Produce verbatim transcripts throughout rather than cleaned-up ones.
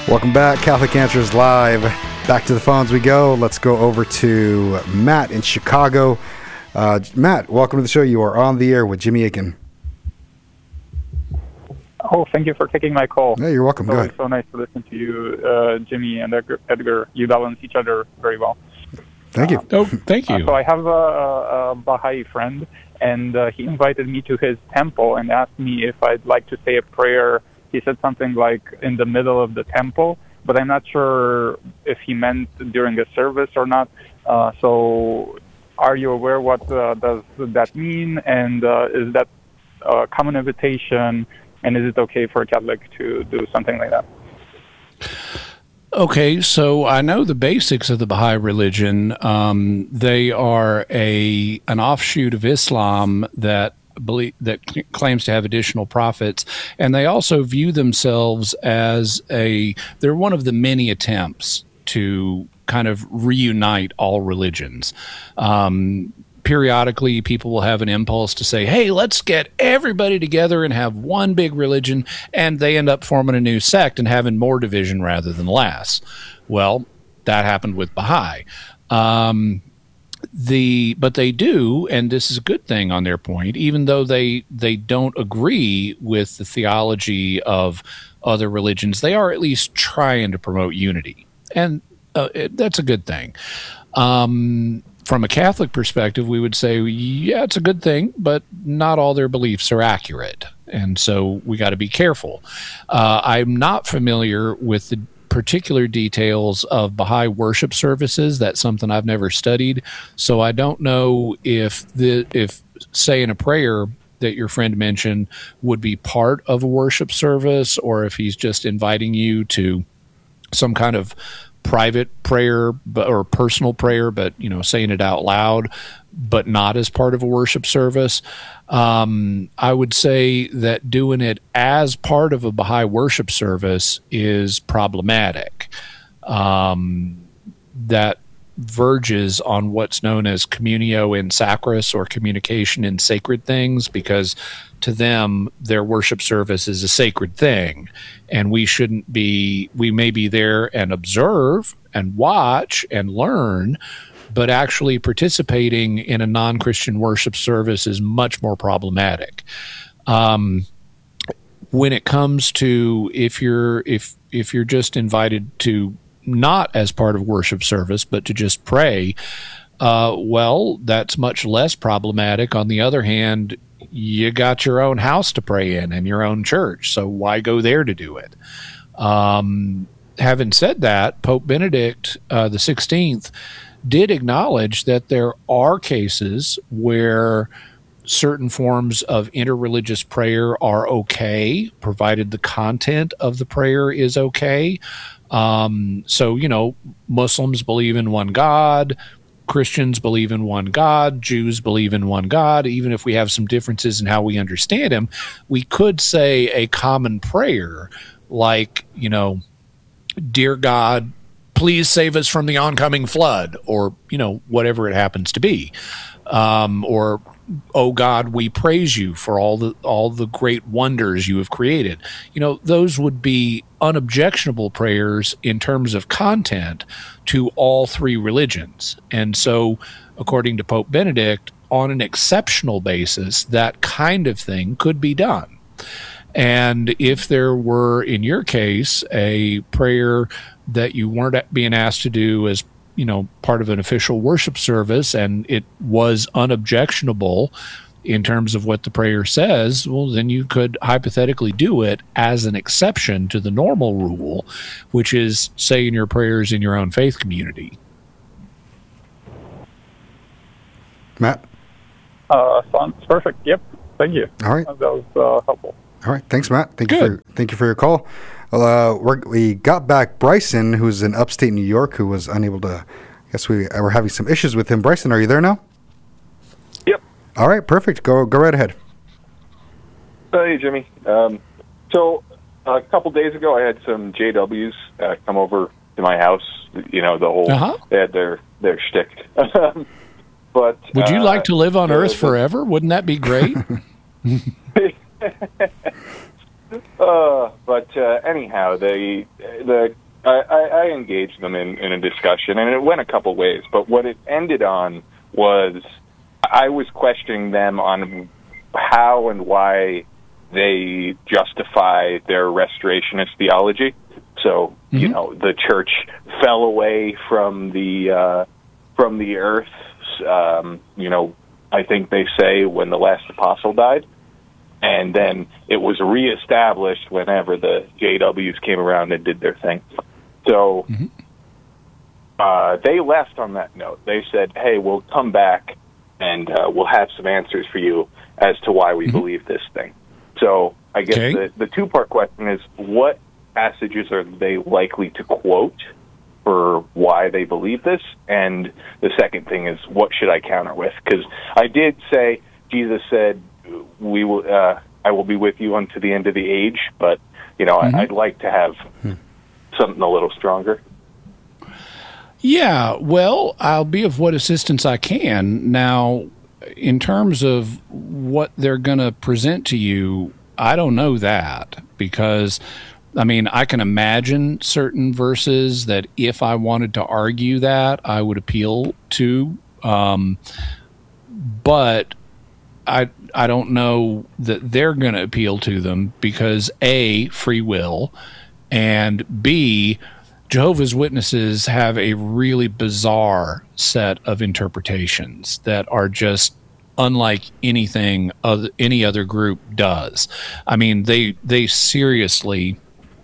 Welcome back, Catholic Answers Live. Back to the phones we go. Let's go over to Matt in Chicago. Uh, Matt, welcome to the show. You are on the air with Jimmy Akin. Oh, thank you for taking my call. Yeah, you're welcome. It's Go always ahead. so nice to listen to you, uh, Jimmy and Edgar, Edgar. You balance each other very well. Thank you. Uh, Oh, thank you. Uh, so I have a, a Baha'i friend, and uh, he invited me to his temple and asked me if I'd like to say a prayer. He said something like in the middle of the temple, but I'm not sure if he meant during a service or not. Uh, so are you aware what uh, does that mean? And uh, is that a common invitation? And is it okay for a Catholic to do something like that? Okay, so I know the basics of the Baha'i religion. Um, they are a an offshoot of Islam that believe, that cl- claims to have additional prophets, and they also view themselves as a they're one of the many attempts to kind of reunite all religions. Um, periodically, people will have an impulse to say, hey, let's get everybody together and have one big religion, and they end up forming a new sect and having more division rather than less. Well, that happened with Baha'i. Um, the but they do, and this is a good thing on their point, even though they they don't agree with the theology of other religions, they are at least trying to promote unity, and uh, it, that's a good thing. Um, from a Catholic perspective, we would say, yeah, it's a good thing, but not all their beliefs are accurate, and so we got to be careful. Uh, I'm not familiar with the particular details of Baha'i worship services. That's something I've never studied, so I don't know if the if saying a prayer that your friend mentioned would be part of a worship service, or if he's just inviting you to some kind of private prayer or personal prayer, but you know, saying it out loud, but not as part of a worship service. Um, I would say that doing it as part of a Baha'i worship service is problematic. Um, that verges on what's known as communio in sacris, or communication in sacred things, because to them, their worship service is a sacred thing, and we shouldn't be, we may be there and observe and watch and learn, but actually participating in a non-Christian worship service is much more problematic. Um, when it comes to if you're if if you're just invited to not as part of worship service, but to just pray, uh, well, that's much less problematic. On the other hand, you got your own house to pray in and your own church, so why go there to do it? Um, having said that, Pope Benedict uh, the sixteenth did acknowledge that there are cases where certain forms of interreligious prayer are okay, provided the content of the prayer is okay. Um, so, you know, Muslims believe in one God, Christians believe in one God, Jews believe in one God. Even if we have some differences in how we understand him, we could say a common prayer like, you know, dear God, please save us from the oncoming flood, or, you know, whatever it happens to be. Um, or, oh God, we praise you for all the all the great wonders you have created. You know, those would be unobjectionable prayers in terms of content to all three religions. And so, according to Pope Benedict, on an exceptional basis, that kind of thing could be done. And if there were, in your case, a prayer that you weren't being asked to do as, you know, part of an official worship service, and it was unobjectionable in terms of what the prayer says, well, then you could hypothetically do it as an exception to the normal rule, which is saying your prayers in your own faith community. Matt? Uh, sounds perfect. Yep. Thank you. All right. That was uh, helpful. All right. Thanks, Matt. Thank Good. you for thank you for your call. Uh, we're, we got back Bryson, who's in upstate New York, who was unable to. I guess we were having some issues with him. Bryson, are you there now? Yep. All right. Perfect. Go go right ahead. Hey, Jimmy. Um, so a couple days ago, I had some J Ws uh, come over to my house. You know, the whole Uh-huh. they had their their shtick. But Would you uh, like to live on the- Earth the- forever? Wouldn't that be great? uh, but uh, anyhow, they the I, I engaged them in, in a discussion, and it went a couple ways. But what it ended on was I was questioning them on how and why they justify their restorationist theology. So, mm-hmm. you know, the church fell away from the uh, from the earth. Um, you know, I think they say when the last apostle died, and then it was reestablished whenever the J Ws came around and did their thing. So mm-hmm. uh, they left on that note. They said, "Hey, we'll come back and uh, we'll have some answers for you as to why we mm-hmm. believe this thing." So I guess okay. the, the two-part question is, what passages are they likely to quote for why they believe this? And the second thing is, what should I counter with? Because I did say, Jesus said, "We will, uh, I will be with you unto the end of the age," but, you know, mm-hmm. I, I'd like to have hmm. something a little stronger. Yeah, well, I'll be of what assistance I can. Now, in terms of what they're going to present to you, I don't know that, because, I mean, I can imagine certain verses that if I wanted to argue that, I would appeal to, um, but I I don't know that they're going to appeal to them because, A, free will, and B, Jehovah's Witnesses have a really bizarre set of interpretations that are just unlike anything other, any other group does. I mean, they they seriously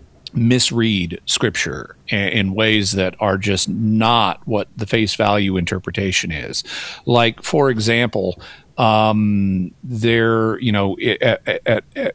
misread Scripture in, in ways that are just not what the face value interpretation is. Like, for example, um, there, you know, at at at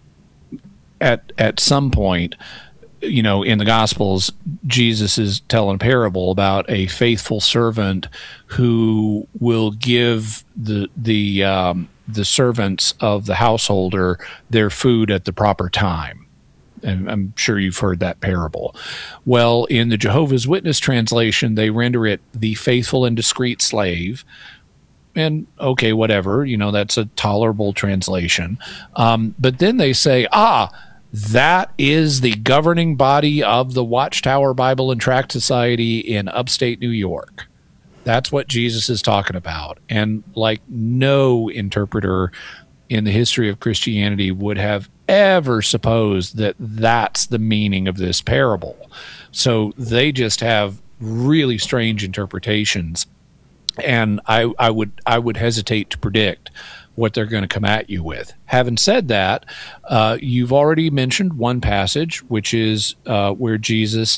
at, at some point, you know, in the Gospels, Jesus is telling a parable about a faithful servant who will give the the um, the servants of the householder their food at the proper time. And I'm sure you've heard that parable. Well, in the Jehovah's Witness translation, they render it the faithful and discreet slave. And okay, whatever, you know, that's a tolerable translation. Um, but then they say, ah, that is the governing body of the Watchtower Bible and Tract Society in upstate New York. That's what Jesus is talking about. And like no interpreter in the history of Christianity would have ever supposed that that's the meaning of this parable. So they just have really strange interpretations. And I, I would I would hesitate to predict what they're going to come at you with. Having said that, uh, you've already mentioned one passage, which is uh, where Jesus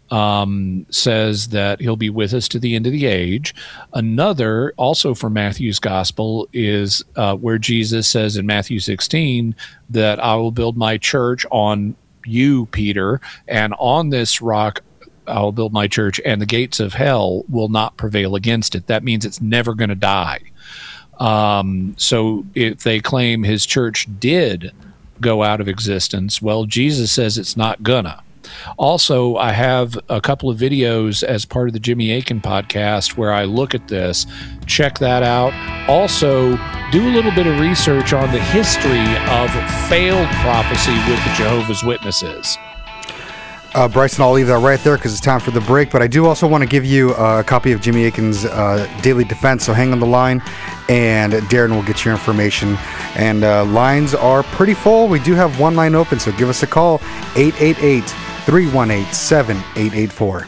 um, says that he'll be with us to the end of the age. Another, also from Matthew's Gospel, is uh, where Jesus says in Matthew sixteen that I will build my church on you, Peter, and on this rock I'll build my church, and the gates of hell will not prevail against it. That means it's never going to die. Um, so if they claim his church did go out of existence, well, Jesus says it's not gonna. Also, I have a couple of videos as part of the Jimmy Akin podcast where I look at this. Check that out. Also, do a little bit of research on the history of failed prophecy with the Jehovah's Witnesses. Uh, Bryson, I'll leave that right there because it's time for the break. But I do also want to give you uh, a copy of Jimmy Akin's uh, Daily Defense, so hang on the line, and Darren will get your information. And uh, lines are pretty full. We do have one line open, so give us a call, eight eight eight, three one eight, seven eight eight four.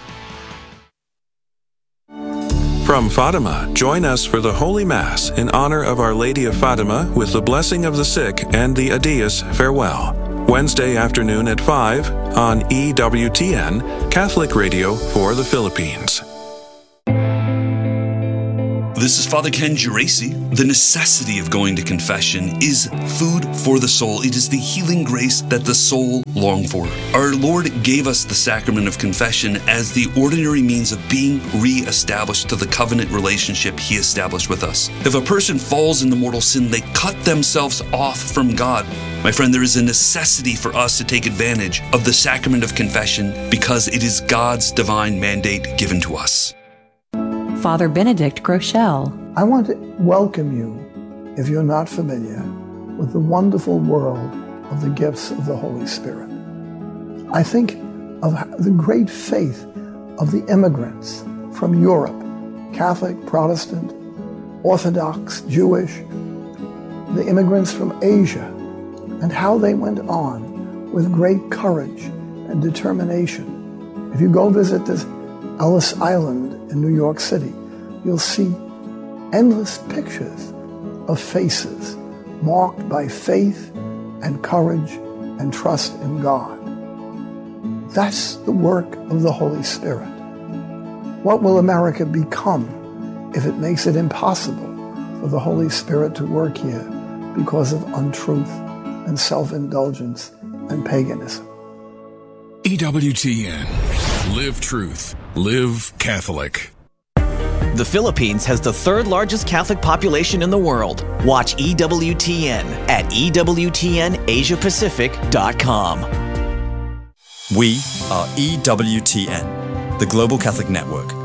From Fatima, join us for the Holy Mass in honor of Our Lady of Fatima with the blessing of the sick and the Adias farewell. Wednesday afternoon at five on E W T N, Catholic Radio for the Philippines. This is Father Ken Geraci. The necessity of going to confession is food for the soul. It is the healing grace that the soul longs for. Our Lord gave us the sacrament of confession as the ordinary means of being re-established to the covenant relationship He established with us. If a person falls into mortal sin, they cut themselves off from God. My friend, there is a necessity for us to take advantage of the sacrament of confession because it is God's divine mandate given to us. Father Benedict Groeschel. I want to welcome you, if you're not familiar, with the wonderful world of the gifts of the Holy Spirit. I think of the great faith of the immigrants from Europe, Catholic, Protestant, Orthodox, Jewish, the immigrants from Asia, and how they went on with great courage and determination. If you go visit this Ellis Island in New York City, you'll see endless pictures of faces marked by faith and courage and trust in God. That's the work of the Holy Spirit. What will America become if it makes it impossible for the Holy Spirit to work here because of untruth and self-indulgence and paganism? E W T N. Live truth. Live Catholic. The Philippines has the third largest Catholic population in the world. Watch E W T N at E W T N Asia Pacific dot com. We are E W T N, the Global Catholic Network.